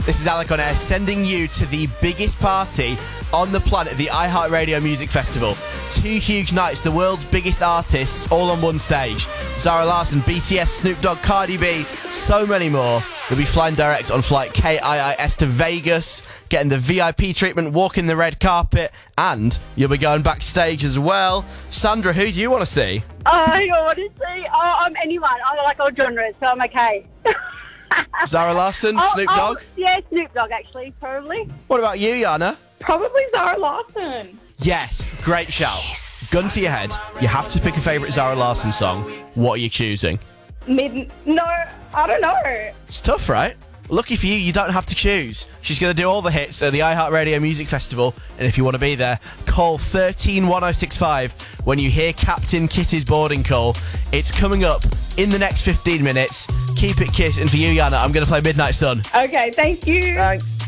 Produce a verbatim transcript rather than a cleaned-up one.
This is Alec on Air, sending you to the biggest party on the planet, the iHeartRadio Music Festival. Two huge nights, the world's biggest artists, all on one stage. Zara Larsson, B T S, Snoop Dogg, Cardi B, so many more. You'll be flying direct on flight K I I S to Vegas, getting the V I P treatment, walking the red carpet, and you'll be going backstage as well. Sandra, who do you want to see? I want to see. Oh, I'm anyone. I like all genres, so I'm okay. Zara Larsson, Oh, Snoop oh, Dogg? Yeah, Snoop Dogg, actually, probably. What about you, Yana? Probably Zara Larsson. Yes, great shout. Gun to your head, you have to pick a favourite Zara Larsson song. What are you choosing? Mid. No, I don't know. It's tough, right? Lucky for you, you don't have to choose. She's going to do all the hits at the iHeartRadio Music Festival, and if you want to be there, call one three one oh six five when you hear Captain Kitty's boarding call. It's coming up in the next fifteen minutes. Keep it Kiss, and for you, Yana, I'm going to play Midnight Sun. Okay, thank you. Thanks.